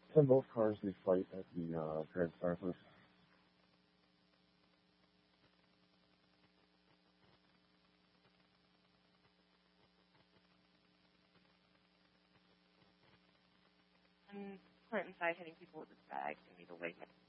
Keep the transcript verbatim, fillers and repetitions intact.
Can both cars be fight at the uh, Grand Starfish? I'm current inside hitting people with this bag. I need to wait.